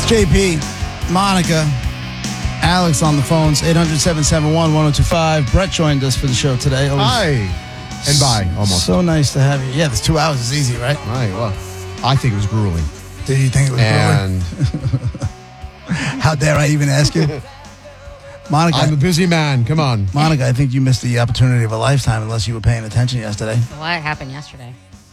JP, Monica, Alex on the phones, 800-771-1025. Brett joined us for the show today. Hi. And bye, almost. So nice to have you. Yeah, this 2 hours is easy, right? Right, well, I think it was grueling. Did you think it was And grueling? How dare I even ask you? Monica, I'm a busy man. Come on. Monica, I think you missed the opportunity of a lifetime unless you were paying attention yesterday. What happened yesterday?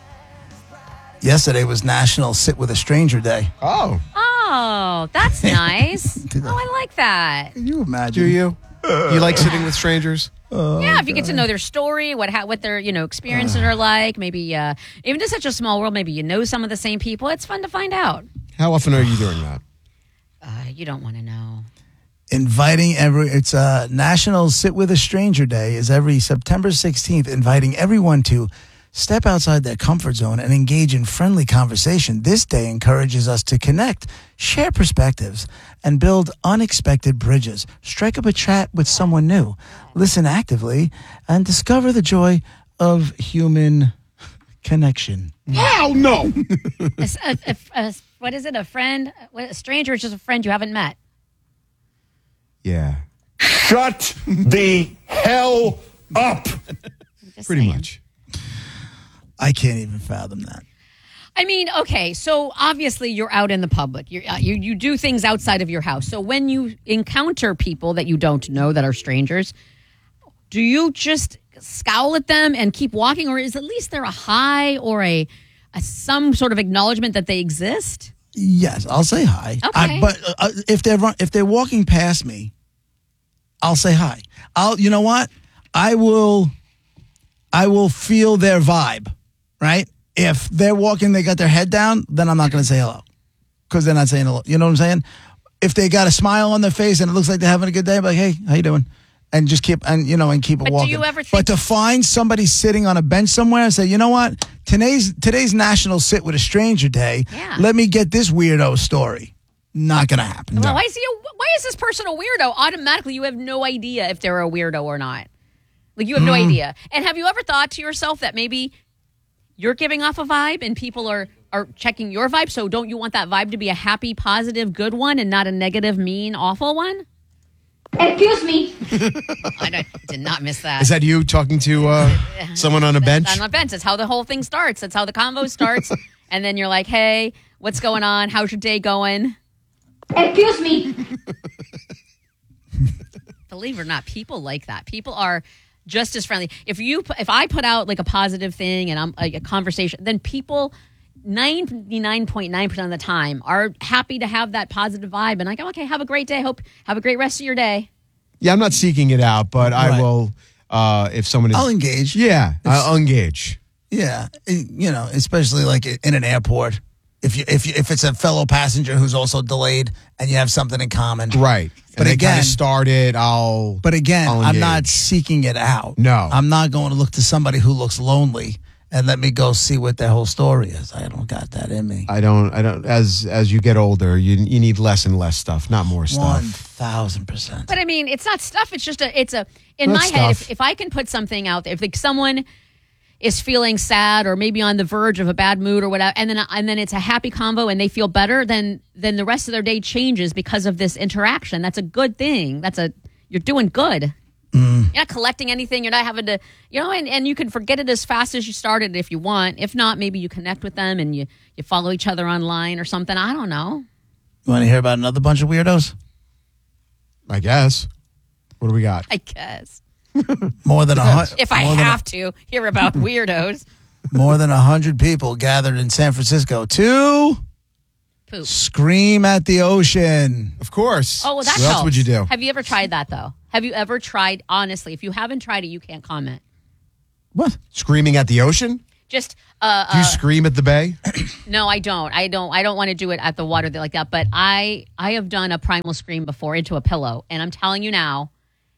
Yesterday was National Sit With a Stranger Day. Oh. Oh, that's nice. I like that. Can you imagine? Do you? You like sitting with strangers? Yeah, if you get to know their story, what their experiences are like, maybe even in such a small world, maybe you know some of the same people. It's fun to find out. How often are you doing that? You don't want to know. It's National Sit With a Stranger Day is every September 16th, inviting everyone to step outside their comfort zone and engage in friendly conversation. This day encourages us to connect, share perspectives, and build unexpected bridges. Strike up a chat with someone new, listen actively, and discover the joy of human connection. Hell no! What is it? A friend? A stranger is just a friend you haven't met. Yeah. Shut the hell up. Just Pretty saying. much. I can't even fathom that. I mean, okay, so obviously you're out in the public. You do things outside of your house. So when you encounter people that you don't know that are strangers, do you just scowl at them and keep walking, or is at least there a hi or a some sort of acknowledgement that they exist? Yes, I'll say hi. Okay. But if they're walking past me, I'll say hi. You know what? I will feel their vibe, right? If they're walking, they got their head down, then I'm not going to say hello because they're not saying hello. You know what I'm saying? If they got a smile on their face and it looks like they're having a good day, I'm like, hey, how you doing? And just keep and keep it But walking. do you ever think? But to find somebody sitting on a bench somewhere and say, you know what? Today's National Sit With a Stranger Day. Yeah. Let me get this weirdo story. Not going to happen. Well, why is this person a weirdo? Automatically, you have no idea if they're a weirdo or not. Like, you have no idea. And have you ever thought to yourself that maybe you're giving off a vibe and people are checking your vibe? So don't you want that vibe to be a happy, positive, good one and not a negative, mean, awful one? Excuse me. I did not miss that. Is that you talking to someone on a bench? On a bench. That's how the whole thing starts. That's how the convo starts. And then you're like, hey, what's going on? How's your day going? Excuse me. Believe it or not, people like that. People are just as friendly. If I put out like a positive thing and I'm like a conversation, then people 99.9% of the time are happy to have that positive vibe. And I go, okay, have a great day. Have a great rest of your day. Yeah, I'm not seeking it out, but I Right. will if someone is. I'll engage. Yeah, I'll engage. Yeah, especially like in an airport. If it's a fellow passenger who's also delayed and you have something in common. Right. But And they again- kind of started, I'll I'm not engage. seeking it out. No. I'm not going to look to somebody who looks lonely and let me go see what their whole story is. I don't got that in me. I don't. As you get older, you need less and less stuff, not more stuff. 1,000%. But I mean, it's not stuff. It's just in Not my head, stuff. if I can put something out there, if like someone is feeling sad or maybe on the verge of a bad mood or whatever, and then it's a happy convo and they feel better, then the rest of their day changes because of this interaction. That's a good thing. You're doing good. You're not collecting anything. You're not having to, and you can forget it as fast as you started if you want. If not, maybe you connect with them and you follow each other online or something. I don't know. You want to hear about another bunch of weirdos? I guess. What do we got? I guess. More than If I have to hear about weirdos. more than 100 people gathered in San Francisco to Poop. scream at the ocean. Of course. Oh, well, that What helps. else would you do? Have you ever tried that, though? Have you ever tried, honestly, if you haven't tried it, you can't comment. What? Screaming at the ocean? Just, Do you scream at the bay? no, I don't. I don't want to do it at the water like that. But I have done a primal scream before into a pillow. And I'm telling you now,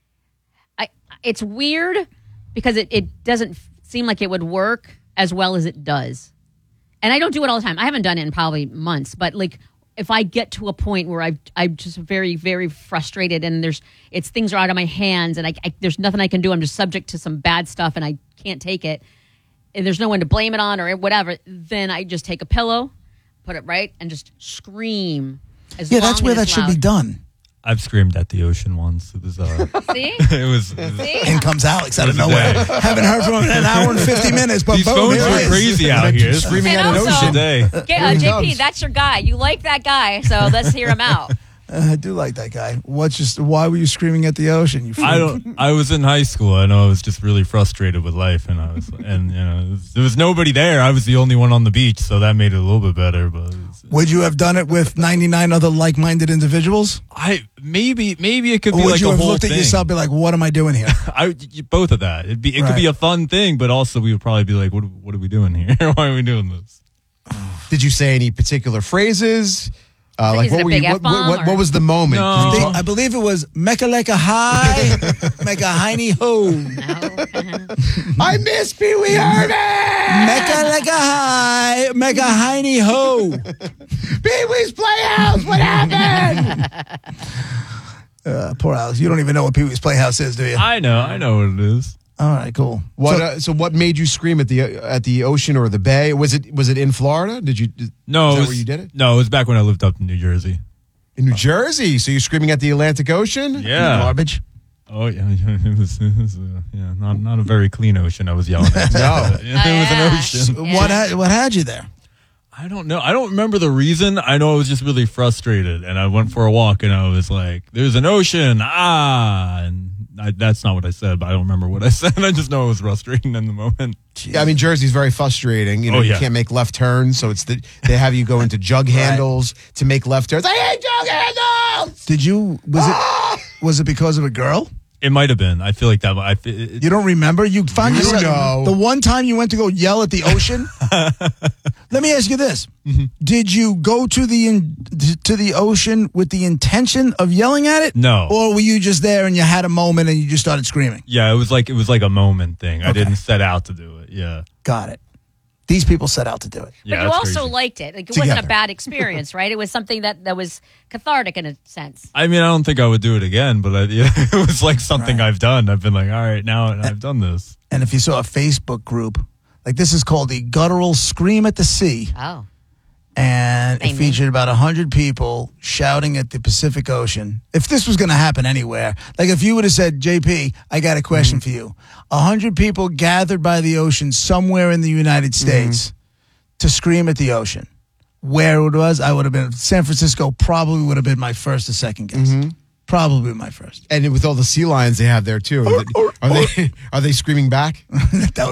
it's weird because it doesn't seem like it would work as well as it does. And I don't do it all the time. I haven't done it in probably months. But like, if I get to a point where I'm just very, very frustrated and things are out of my hands and there's nothing I can do. I'm just subject to some bad stuff and I can't take it. And there's no one to blame it on or whatever. Then I just take a pillow, put it right, and just scream. As Yeah, long that's where and that as should be loud. done. I've screamed at the ocean once. It was See? it was See? In comes Alex out of It was a nowhere. day. Haven't heard from him in an hour and 50 minutes, but these boom, phones here are he is. crazy out here. Screaming And at an also- ocean. Today. JP, comes. that's your guy. You like that guy, so let's hear him out. I do like that guy. Why were you screaming at the ocean? You freak? I was in high school. I know I was just really frustrated with life, and there was nobody there. I was the only one on the beach, so that made it a little bit better. But Would you have done it with 99 other like-minded individuals? maybe it could Or be would like you a have whole looked at thing. yourself and be like, what am I doing here? Both of that. It could be a fun thing, but also we would probably be like, what are we doing here? Why are we doing this? Did you say any particular phrases? Is it a big what, F-bomb, what, or- what was the moment? No. I believe it was Mecca Lecca High, Mecca Heiny Ho. I miss Pee Wee Herman! Mecca Lecca High, Mecca Heiny Ho. Pee Wee's Playhouse, what happened? Poor Alex. You don't even know what Pee Wee's Playhouse is, do you? I know what it is. All right, cool. So what made you scream at the ocean or the bay? Was it in Florida? No, Is that it was, where you did it? No, it was back when I lived up in New Jersey. In New Jersey. So you're screaming at the Atlantic Ocean? Yeah. Garbage. Oh yeah, it was not a very clean ocean. I was yelling at. No. It was an ocean. What had you there? I don't know. I don't remember the reason. I know I was just really frustrated, and I went for a walk, and I was like, "There's an ocean, and that's not what I said, but I don't remember what I said. I just know it was frustrating in the moment. Yeah, I mean, Jersey's very frustrating. You know, Oh, yeah. you can't make left turns, so they have you go into jug handles to make left turns. I hate jug handles! Was it because of a girl? It might have been. I feel like that. You don't remember? You found You yourself know. the one time you went to go yell at the ocean. Let me ask you this: Did you go to the ocean with the intention of yelling at it? No. Or were you just there and you had a moment and you just started screaming? Yeah, it was like a moment thing. I Okay. didn't set out to do it. Yeah. Got it. These people set out to do it. Yeah, But you that's also crazy. liked it. Like, it wasn't a Together. bad experience, right? It was something that was cathartic in a sense. I mean, I don't think I would do it again, but it was like something I've done. I've been like, all right, now I've done this. And if you saw a Facebook group, like this is called the Guttural Scream at the Sea. Oh. And it Amen. featured about 100 people shouting at the Pacific Ocean. If this was going to happen anywhere, like if you would have said, JP, I got a question for you. 100 people gathered by the ocean somewhere in the United States to scream at the ocean. Where it was, I would have been, San Francisco probably would have been my first or second guess. Probably my first. And with all the sea lions they have there, too. Are they screaming back? That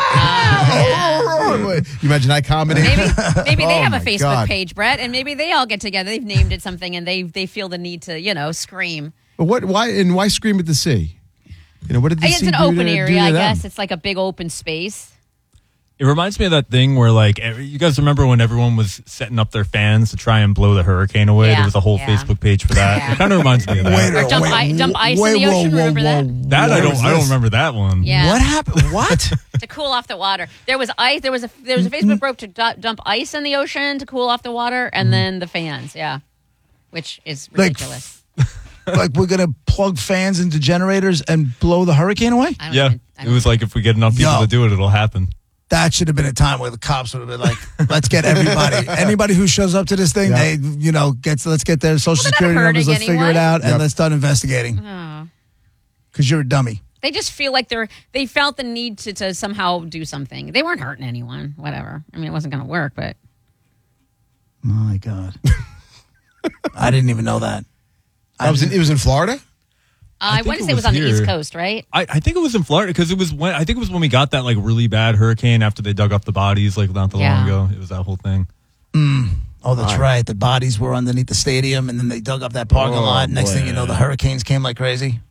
would be good. You imagine that comedy? Maybe they Oh have a my Facebook God. page, Brett, and maybe they all get together. They've named it something, and they feel the need to, scream. But why scream at the sea? You know, what did the It's sea an do open to area, I them? guess. It's like a big open space. It reminds me of that thing where, like, you guys remember when everyone was setting up their fans to try and blow the hurricane away? Yeah, There was a whole yeah. Facebook page for that. Yeah. It kind of reminds me of that. Or dump ice in the ocean, remember that? That I What don't. was I don't this? remember that one. Yeah. What happened? What? To cool off the water. There was ice. There was a Facebook group to dump ice in the ocean to cool off the water, and then the fans. Yeah, which is Like, ridiculous. Like we're going to plug fans into generators and blow the hurricane away? I don't Yeah, even- I it don't was like if we get enough people Yo. to do it, it'll happen. That should have been a time where the cops would have been like, let's get everybody, anybody who shows up to this thing, Yeah. let's get their social they're not security numbers, hurting let's figure anyone. it out, and Yep. let's start investigating. Oh. Because you're a dummy. They just feel like they felt the need to somehow do something. They weren't hurting anyone. Whatever. I mean, it wasn't going to work, but My God. I didn't even know that. It was in Florida? I think want to it say it was was on the East here. Coast, right? I think it was in Florida because it was when we got that like really bad hurricane after they dug up the bodies like not that long Yeah. ago. It was that whole thing. Oh, that's right. The bodies were underneath the stadium, and then they dug up that parking Oh, lot. Next thing you know, boy. the hurricanes came like crazy.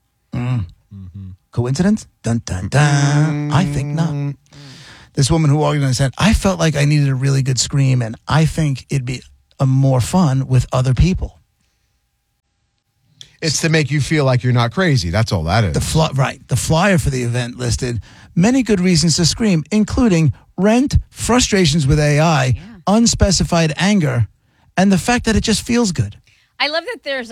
Coincidence? Dun, dun, dun. I think not. This woman who organized said, I felt like I needed a really good scream, and I think it'd be more fun with other people. It's to make you feel like you're not crazy. That's all that is. The flyer for the event listed many good reasons to scream, including rent, frustrations with AI, unspecified anger, and the fact that it just feels good. I love that there's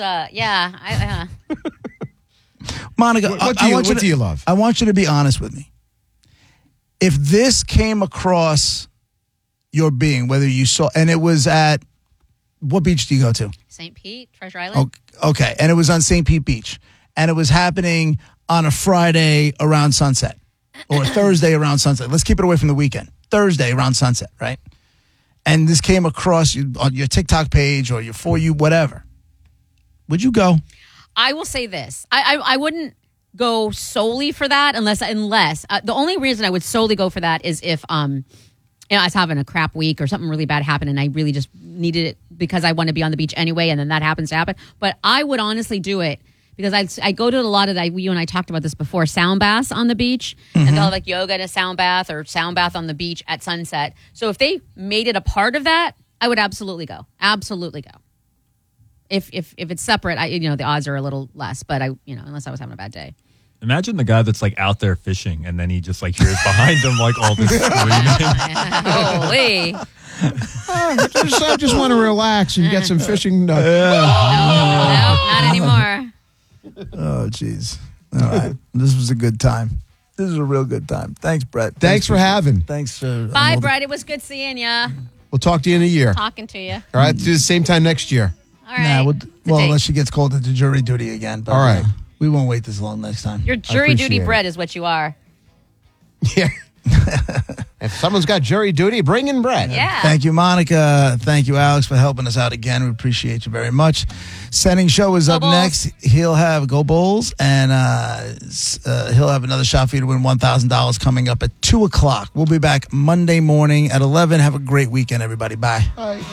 Monica, What I do you love? I want you to be honest with me. If this came across your being, whether you saw, and it was at What beach do you go to? St. Pete, Treasure Island. Okay, and it was on St. Pete Beach, and it was happening on a Friday around sunset, or Thursday around sunset. Let's keep it away from the weekend. Thursday around sunset, right? And this came across you on your TikTok page or your For You, whatever. Would you go? I will say this. I wouldn't go solely for that unless the only reason I would solely go for that is if I was having a crap week or something really bad happened and I really just needed it because I want to be on the beach anyway, and then that happens to happen. But I would honestly do it because I go to a lot of you and I talked about this before, sound baths on the beach, and they'll have like yoga in a sound bath or sound bath on the beach at sunset. So if they made it a part of that, I would absolutely go. Absolutely go. If it's separate, the odds are a little less, but unless I was having a bad day. Imagine the guy that's like out there fishing and then he just like hears behind him like all this screaming. Holy. I just want to relax and get some fishing. No, not anymore. Oh, jeez. All right. This was a good time. This is a real good time. Thanks, Brett. Thanks for having. Thanks for... Bye, Brett. It was good seeing you. We'll talk to you in a year. Talking to you. All right, do the same time next year. All right. Unless she gets called into jury duty again. But, all right. We won't wait this long next time. Your jury duty Brett is what you are. Yeah. If someone's got jury duty, bring in Brett. Yeah. Thank you, Monica. Thank you, Alex, for helping us out again. We appreciate you very much. Sending Show is up next. He'll have Go Bulls, and he'll have another shot for you to win $1,000 coming up at 2 o'clock. We'll be back Monday morning at 11. Have a great weekend, everybody. Bye. Bye.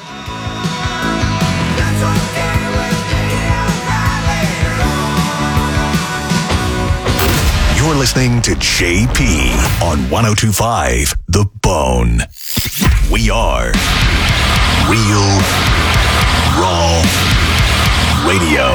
You're listening to JP on 102.5 The Bone. We are Real Raw Radio.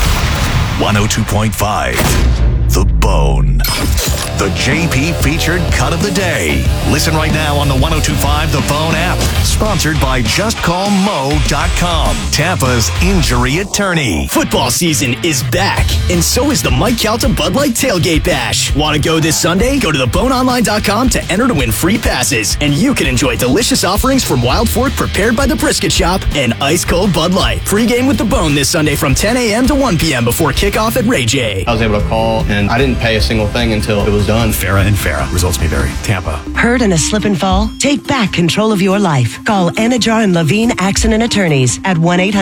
102.5 The Bone. The JP featured cut of the day. Listen right now on the 102.5 The Bone app. Sponsored by JustCallMo.com, Tampa's injury attorney. Football season is back, and so is the Mike Calta Bud Light Tailgate Bash. Want to go this Sunday? Go to theboneonline.com to enter to win free passes, and you can enjoy delicious offerings from Wild Fork prepared by the Brisket Shop and ice cold Bud Light. Pre-game with the Bone this Sunday from 10 a.m. to 1 p.m. before kickoff at Ray J. I was able to call, and I didn't pay a single thing until it was done. Farrah and Farrah. Results may vary. Tampa. Hurt in a slip and fall? Take back control of your life. Call Anajar and Levine Accident Attorneys at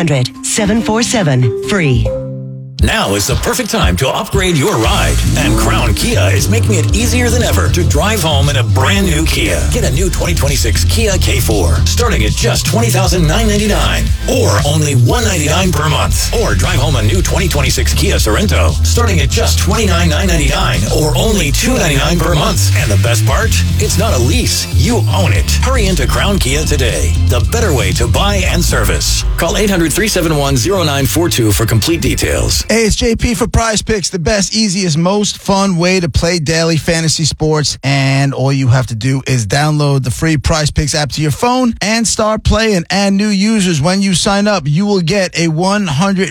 1-800-747-FREE. Now is the perfect time to upgrade your ride. And Crown Kia is making it easier than ever to drive home in a brand new Kia. Get a new 2026 Kia K4 starting at just $20,999 or only $199 per month. Or drive home a new 2026 Kia Sorento starting at just $29,999 or only $299 per month. And the best part? It's not a lease. You own it. Hurry into Crown Kia today. The better way to buy and service. Call 800-371-0942 for complete details. Hey, it's JP for Prize Picks, the best, easiest, most fun way to play daily fantasy sports. And all you have to do is download the free Prize Picks app to your phone and start playing. And new users, when you sign up, you will get a $150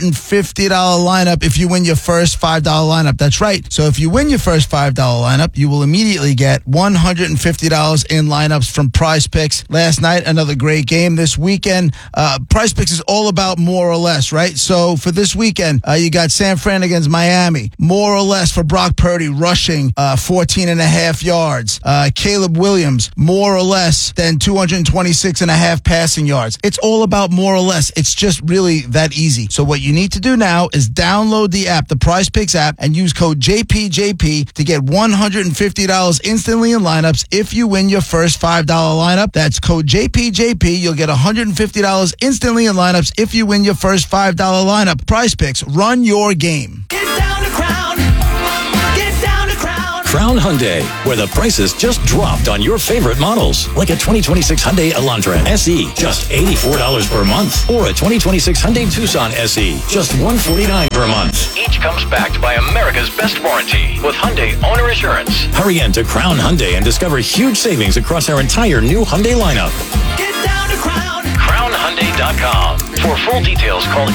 lineup if you win your first $5 lineup. That's right. So if you win your first $5 lineup, you will immediately get $150 in lineups from Prize Picks. Last night, another great game. This weekend, Prize Picks is all about more or less, right? So for this weekend, you got San Fran against Miami. More or less for Brock Purdy rushing 14.5 yards. Caleb Williams, more or less than 226.5 passing yards. It's all about more or less. It's just really that easy. So what you need to do now is download the app, the Prize Picks app, and use code JPJP to get $150 instantly in lineups if you win your first $5 lineup. That's code JPJP. You'll get $150 instantly in lineups if you win your first $5 lineup. Prize Picks, run your game. Get down to Crown. Get down to Crown. Crown Hyundai, where the prices just dropped on your favorite models. Like a 2026 Hyundai Elantra SE, just $84 per month. Or a 2026 Hyundai Tucson SE, just $149 per month. Each comes backed by America's best warranty with Hyundai Owner Assurance. Hurry in to Crown Hyundai and discover huge savings across our entire new Hyundai lineup. Get down to Crown. CrownHyundai.com. For full details, call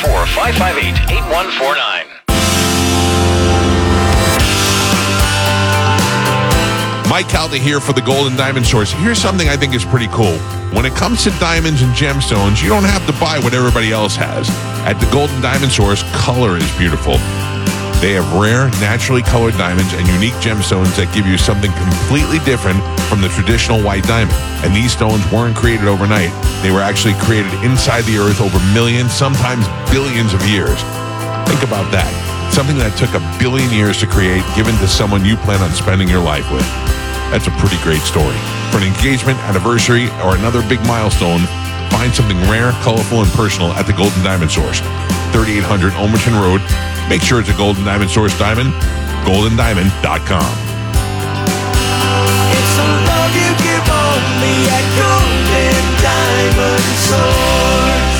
844-558-8149. Mike Calta here for the Golden Diamond Source. Here's something I think is pretty cool. When it comes to diamonds and gemstones, you don't have to buy what everybody else has. At the Golden Diamond Source, color is beautiful. They have rare, naturally colored diamonds and unique gemstones that give you something completely different from the traditional white diamond. And these stones weren't created overnight. They were actually created inside the earth over millions, sometimes billions of years. Think about that. Something that took 1 billion years to create, given to someone you plan on spending your life with. That's a pretty great story. For an engagement, anniversary, or another big milestone, find something rare, colorful, and personal at the Golden Diamond Source. 3800 Olmerton Road. Make sure it's a Golden Diamond Source diamond. GoldenDiamond.com. It's a love you give only at Golden Diamond Source.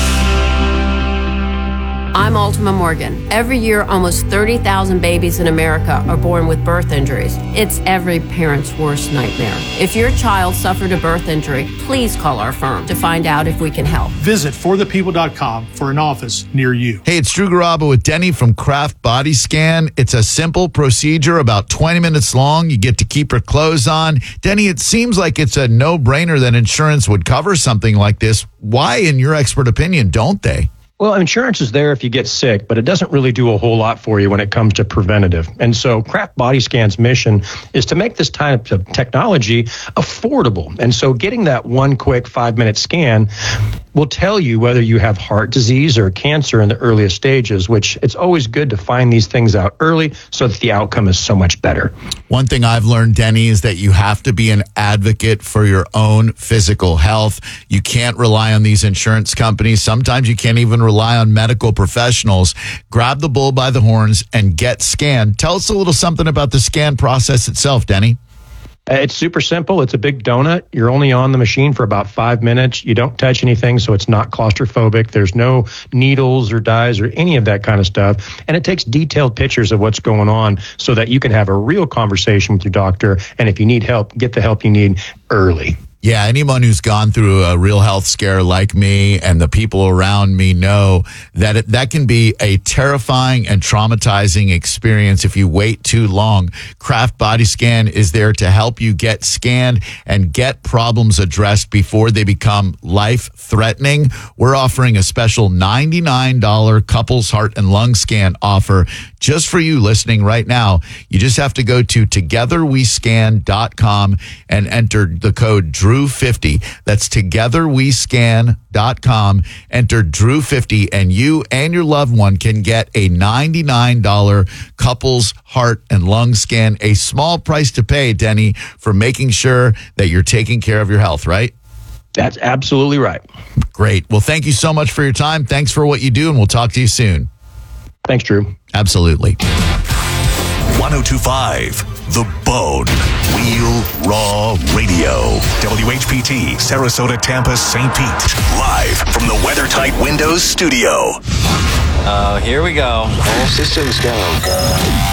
I'm Ultima Morgan. Every year, almost 30,000 babies in America are born with birth injuries. It's every parent's worst nightmare. If your child suffered a birth injury, please call our firm to find out if we can help. Visit forthepeople.com for an office near you. Hey, it's Drew Garabo with Denny from Kraft Body Scan. It's a simple procedure, about 20 minutes long. You get to keep your clothes on. Denny, it seems like it's a no-brainer that insurance would cover something like this. Why, in your expert opinion, don't they? Well, insurance is there if you get sick, but it doesn't really do a whole lot for you when it comes to preventative. And so Kraft Body Scan's mission is to make this type of technology affordable. And so getting that one quick 5-minute scan will tell you whether you have heart disease or cancer in the earliest stages, which it's always good to find these things out early so that the outcome is so much better. One thing I've learned, Denny, is that you have to be an advocate for your own physical health. You can't rely on these insurance companies. Sometimes you can't even rely on medical professionals. Grab the bull by the horns and get scanned. Tell us a little something about the scan process itself, Denny. It's super simple. It's a big donut. You're only on the machine for about 5 minutes. You don't touch anything, so it's not claustrophobic. There's no needles or dyes or any of that kind of stuff. And it takes detailed pictures of what's going on so that you can have a real conversation with your doctor. And if you need help, get the help you need early. Yeah, anyone who's gone through a real health scare like me and the people around me know that that can be a terrifying and traumatizing experience if you wait too long. Kraft Body Scan is there to help you get scanned and get problems addressed before they become life-threatening. We're offering a special $99 couples heart and lung scan offer just for you listening right now. You just have to go to togetherwescan.com and enter the code DREW50. That's togetherwescan.com. Enter DREW50 and you and your loved one can get a $99 couples heart and lung scan. A small price to pay, Denny, for making sure that you're taking care of your health, right? That's absolutely right. Great. Well, thank you so much for your time. Thanks for what you do, and we'll talk to you soon. Thanks, Drew. Absolutely. 1025 The Bone. Real Raw Radio. WHPT, Sarasota, Tampa, St. Pete. Live from the WeatherTight Windows studio. Here we go. All systems go.